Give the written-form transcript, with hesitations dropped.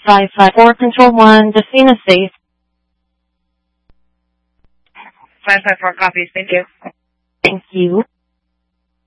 554 Control 1, Defina safe. 554 copies, thank you. Thank you.